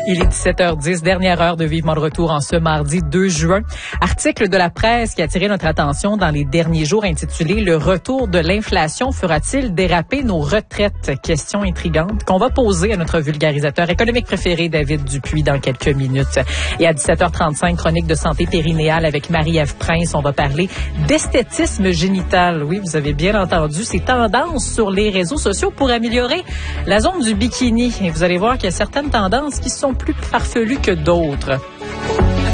Il est 17h10, dernière heure de Vivement de retour en ce mardi 2 juin. Article de la presse qui a attiré notre attention dans les derniers jours intitulé « Le retour de l'inflation fera-t-il déraper nos retraites ?» Question intrigante qu'on va poser à notre vulgarisateur économique préféré, David Dupuis, dans quelques minutes. Et à 17h35, chronique de santé périnéale avec Marie-Ève Prince. On va parler d'esthétisme génital. Oui, vous avez bien entendu, ces tendances sur les réseaux sociaux pour améliorer la zone du bikini. Et vous allez voir qu'il y a certaines tendances qui sont plus farfelues que d'autres.